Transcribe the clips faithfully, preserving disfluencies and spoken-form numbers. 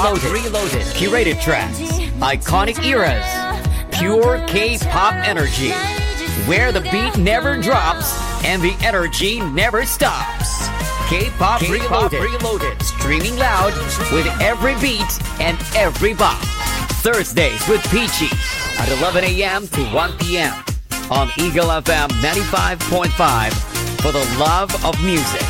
Reloaded. Reloaded. Curated tracks. Iconic eras. Pure K-pop energy. Where the beat never drops and the energy never stops. K-pop, K-pop Reloaded. Reloaded. Streaming loud with every beat and every bop. Thursdays with Peachy at eleven a.m. to one p.m. on Eagle F M ninety-five point five for the love of music.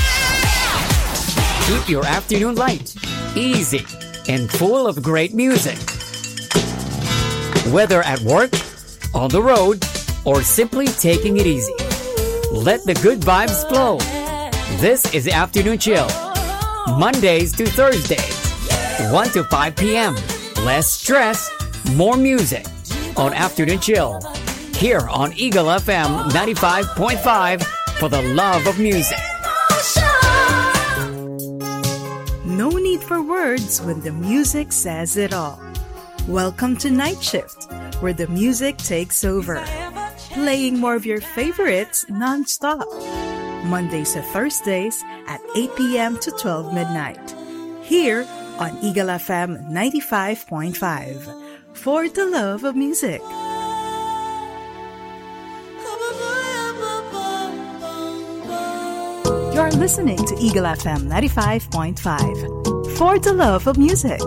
Keep your afternoon light, easy, and full of great music. Whether at work, on the road, or simply taking it easy, let the good vibes flow. This is Afternoon Chill, Mondays to Thursdays, one to five p.m. Less stress, more music on Afternoon Chill, here on Eagle F M ninety-five point five for the love of music. No need for words when the music says it all. Welcome to Night Shift, where the music takes over, playing more of your favorites non-stop. Mondays to Thursdays at eight p.m. to twelve midnight. Here on Eagle F M ninety-five point five for the love of music. You're listening to Eagle F M ninety-five point five for the love of music.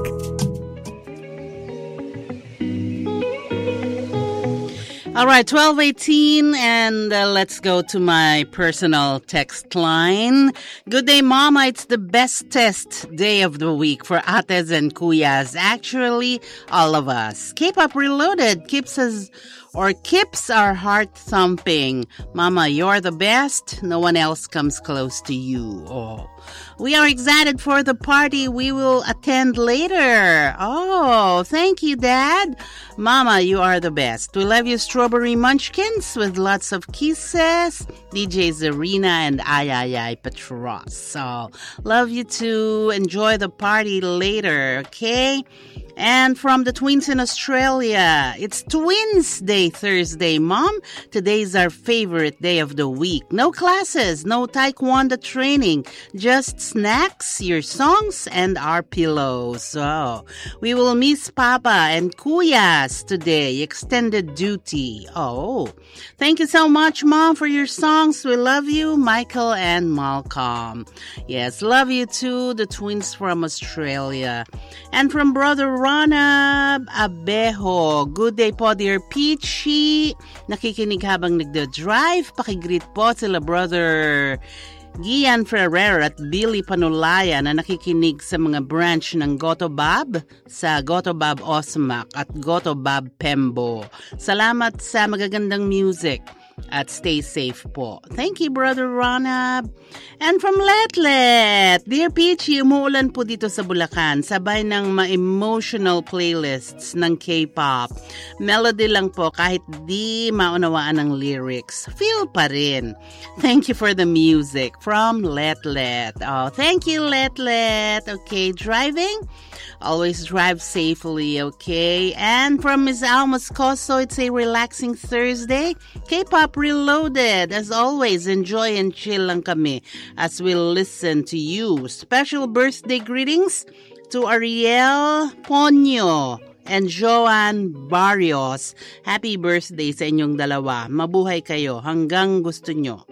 All right, twelve eighteen, and uh, let's go to my personal text line. Good day, Mama. It's the bestest day of the week for ates and kuyas. Actually, all of us. K-pop Reloaded keeps us or keeps our heart thumping. Mama, you're the best. No one else comes close to you. Oh. We are excited for the party we will attend later. Oh, thank you, Dad. Mama, you are the best. We love you, Strawberry Munchkins, with lots of kisses. D J Zarina and Ayayay Petros. So, love you too. Enjoy the party later, okay? And from the twins in Australia, it's Twins Day Thursday, Mom. Today's our favorite day of the week. No classes, no taekwondo training, just snacks, your songs, and our pillows. So, we will miss Papa and Kuyas today, extended duty. Oh, thank you so much, Mom, for your songs. We love you, Michael and Malcolm. Yes, love you too, the twins from Australia. And from Brother Ronab Abejo. Good day po, dear Peachy. Nakikinig habang nagda-drive. Pakigreet po sila Brother Gian Ferrer at Billy Panulaya na nakikinig sa mga branch ng Gotobab sa Gotobab Osmak at Gotobab Pembo. Salamat sa magagandang music. At stay safe po. Thank you, Brother Ronab. And from Letlet, Dear Peachy, umuulan po dito sa Bulacan. Sabay ng ma-emotional playlists ng K-pop. Melody lang po kahit di maunawaan ng lyrics. Feel pa rin. Thank you for the music from Letlet. Oh, thank you, Letlet. Okay, driving? Always drive safely, okay? And from Miz Alma Moscoso, it's a relaxing Thursday. K-pop Reloaded. As always, enjoy and chill lang kami as we listen to you. Special birthday greetings to Ariel Ponyo and Joanne Barrios. Happy birthday sa inyong dalawa. Mabuhay kayo hanggang gusto nyo.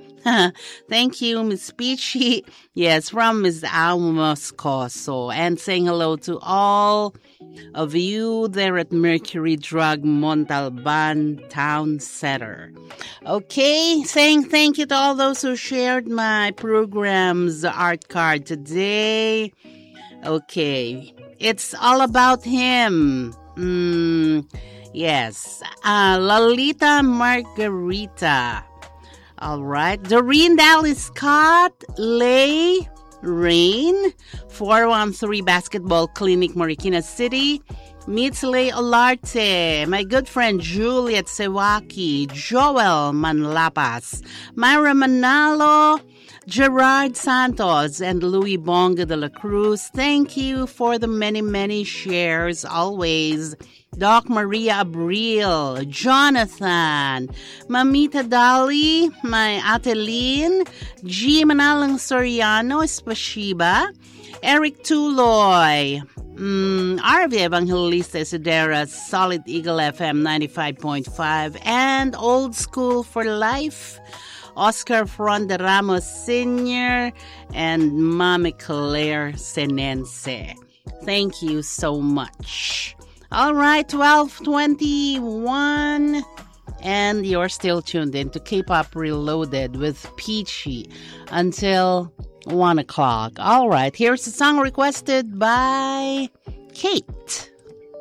Thank you, Miss Peachy. Yes, from Miss Alma Moscoso. And saying hello to all of you there at Mercury Drug Montalban Town Center. Okay, saying thank you to all those who shared my program's art card today. Okay, it's all about him. Mm, yes, uh, Lolita Margarita. All right. Doreen Dallas Scott, Lay, Rain, four one three Basketball Clinic, Marikina City, meets Lay Olarte, my good friend Juliet Sewaki, Joel Manlapas, Myra Manalo, Gerard Santos, and Louis Bonga de la Cruz. Thank you for the many, many shares always. Doc Maria Abril, Jonathan, Mamita Dali, my Ate Lynn, G. Manalang Soriano, Espashiba, Eric Tuloy, Mm, R V Evangelista Isidera, Solid Eagle F M ninety-five point five, and Old School for Life, Oscar Fronda Ramos Senior and Mami Claire Senense. Thank you so much. All right, twelve twenty-one, and you're still tuned in to K-Pop Reloaded with Peachy until one o'clock. All right, here's a song requested by Kate.